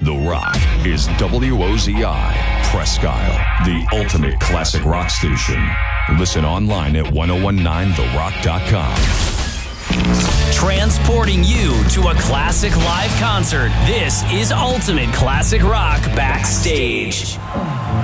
The Rock is WOZI, Presque Isle, the ultimate classic rock station. Listen online at 1019therock.com. Transporting you to a classic live concert. This is Ultimate Classic Rock Backstage.